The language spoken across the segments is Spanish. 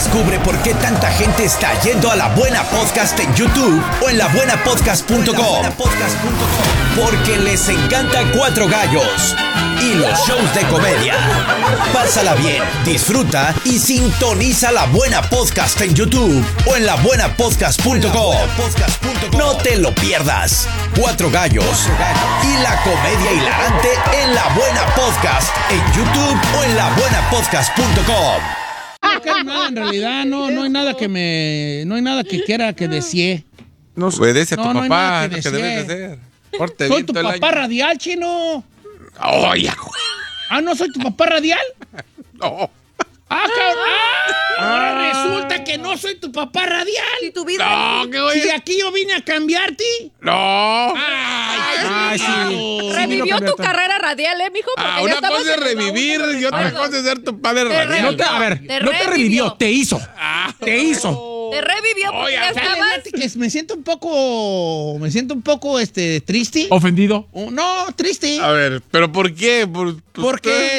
Descubre por qué tanta gente está yendo a La Buena Podcast en YouTube o en labuenapodcast.com. Porque les encanta Cuatro Gallos y los shows de comedia. Pásala bien, disfruta y sintoniza La Buena Podcast en YouTube o en labuenapodcast.com. No te lo pierdas. Cuatro Gallos y la comedia hilarante en La Buena Podcast en YouTube o en labuenapodcast.com. No hay nada, en realidad, no hay nada no hay nada que quiera que desee. No obedece a tu No hay papá, nada lo que que debes de desee. hacer. Porte Soy bien tu todo el papá año. radial, chino. Oh, ya, güey. Ah, ¿no soy tu papá radial? No. Ah, cabrón. Ahora resulta que no soy tu papá radial. Si tu vida No, qué güey. Si aquí yo vine a cambiarte. No. Ay, sí. revivió tu carrera radial, mijo. Porque ya Una estabas cosa es en el baúl revivir de los y otra recuerdos. cosa es ser tu padre Te radial. revivió. A ver, Te no te revivió. revivió, te hizo. Te hizo. Te revivió porque Oye, ya Dale, estabas. fíjate que me siento un poco triste. ¿Ofendido? No, triste. A ver, ¿pero por qué? Porque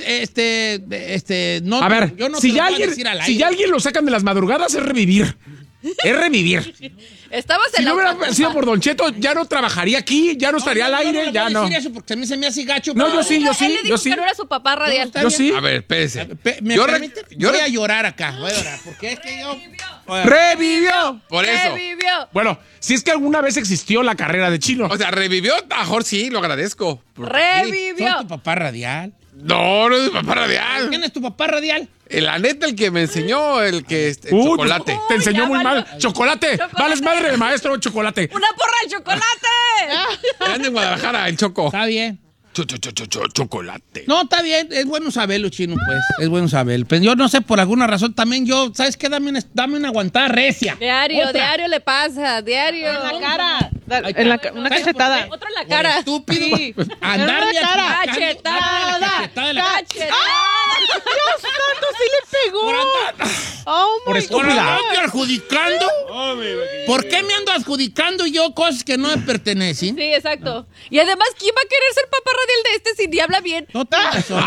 no. A ver, yo no si te lo ya voy a alguien, decir al si aire. ya alguien lo sacan de las madrugadas, es revivir. Es revivir. Estabas Si en no la hubiera autopista. sido por Don Cheto, ya no trabajaría aquí, ya no estaría al aire, le ya voy a no. decir eso porque a mí se me hace gacho. No, pero- yo sí. Él le dijo que no era su papá radial. está Yo bien. sí. A ver, espérese. ¿Me Yo permite? yo Voy a llorar acá. Voy a llorar. Porque es que yo. ¡Revivió! Por eso. Revivió. Bueno, si es que alguna vez existió la carrera de Chino. O sea, revivió, mejor sí, lo agradezco. Revivió. Soy tu papá radial. No, no es mi papá radial. ¿Quién es tu papá radial? La neta, el que me enseñó, el que el Uy, chocolate. Te enseñó ya muy valió. mal. Chocolate. Vales madre de maestro, chocolate. ¡Una porra de chocolate! Anda en Guadalajara, el Choco. Está bien. Chocolate. No, está bien. Es bueno saberlo, chino, pues. Es bueno saberlo. Pero yo no sé, por alguna razón también yo, ¿sabes qué? Dame una aguantada recia. Diario, Otra. diario le pasa, diario. En la cara. Ahí está. Una ¿Sabes cachetada. por qué? Otro en la Por cara. estúpido. Sí. Andarme En la cara. aquí- Cachetada. Cachetada en la cara. Cachetada. ¡Dios santo, sí le pegó! Por andar- ¡Oh, Por my ¿Por estúpida. andarme adjudicando? ¿Por qué me ando adjudicando yo cosas que no me pertenecen? Sí, exacto. Y además, ¿quién va a querer ser papá radial de este si ni habla bien? No tienes razón.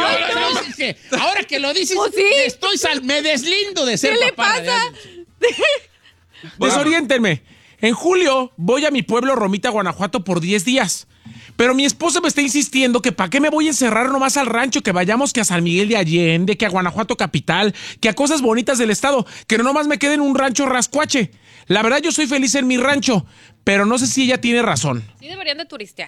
Ahora que lo dices, Pues sí. me deslindo de ser ¿Qué le papá pasa? radial. Desoriéntenme. En julio voy a mi pueblo Romita, Guanajuato por 10 días. Pero mi esposa me está insistiendo que para qué me voy a encerrar nomás al rancho, que vayamos que a San Miguel de Allende, que a Guanajuato capital, que a cosas bonitas del estado, que no nomás me quede en un rancho rascuache. La verdad yo soy feliz en mi rancho, pero no sé si ella tiene razón. Sí deberían de turistear.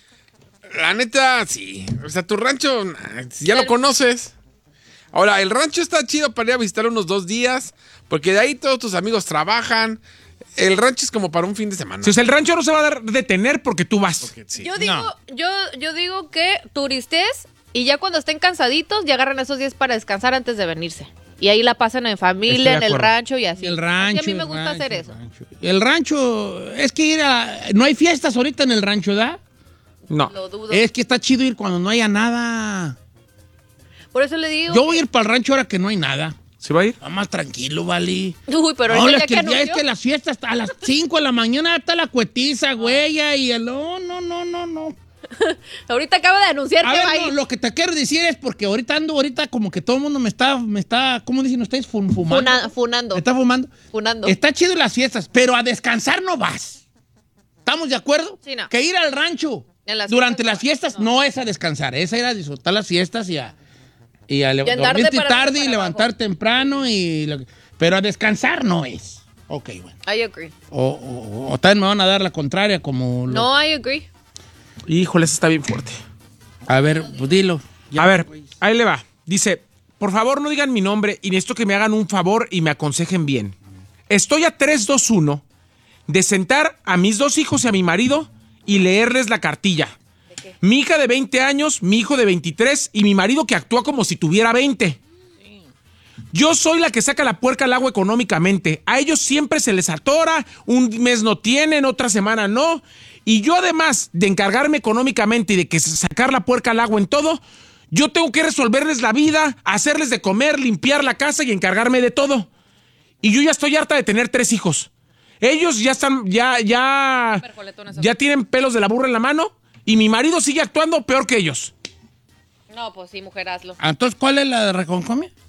La neta, sí. O sea, tu rancho, ya lo conoces. Ahora, el rancho está chido para ir a visitar unos 2 días, porque de ahí todos tus amigos trabajan. El rancho es como para un fin de semana. Si, o sea, el rancho no se va a detener porque tú vas. Sí. Yo digo, yo digo que turistes y ya cuando estén cansaditos, ya agarran esos días para descansar antes de venirse. Y ahí la pasan en familia, Estoy de en el acuerdo. rancho y así. El rancho. Así a mí me el gusta rancho, hacer el eso. rancho. El rancho, es que no hay fiestas ahorita en el rancho, ¿da? No. Lo dudo. Es que está chido ir cuando no haya nada. Por eso le digo. Yo voy a ir para el rancho ahora que no hay nada. ¿Se va a ir? Está más tranquilo, vale. Uy, pero No, ahorita es ya que, que ya es anunció. que las fiestas hasta a las 5 de la mañana está la cuetiza, güey, y el... No. Ahorita acaba de anunciar A que va a ver, no, ir. lo que te quiero decir es porque ahorita como que todo el mundo me está, ¿cómo dicen ustedes? Fumando. Funando. Me está fumando. Funando. Está chido las fiestas, pero a descansar no vas. ¿Estamos de acuerdo? Sí, no. Que ir al rancho En las durante fiestas, las fiestas no es a descansar, es a ir a disfrutar las fiestas y a andar de dormirte para tarde arriba y para levantar abajo. temprano pero a descansar no es. Ok, bueno. I agree. O también me van a dar la contraria como... No, I agree. Híjole, eso está bien fuerte. A ver, pues dilo. A ver, ahí le va. Dice, por favor no digan mi nombre y necesito que me hagan un favor y me aconsejen bien. Estoy a 3-2-1 de sentar a mis 2 hijos y a mi marido y leerles la cartilla. Mi hija de 20 años, mi hijo de 23 y mi marido que actúa como si tuviera 20. Yo soy la que saca la puerca al agua económicamente. A ellos siempre se les atora, un mes no tienen, otra semana no. Y yo además de encargarme económicamente y de que sacar la puerca al agua en todo, yo tengo que resolverles la vida, hacerles de comer, limpiar la casa y encargarme de todo. Y yo ya estoy harta de tener 3 hijos. Ellos ya están, ya tienen pelos de la burra en la mano y mi marido sigue actuando peor que ellos. No, pues sí, mujer, hazlo. Entonces, ¿cuál es la de reconcomia?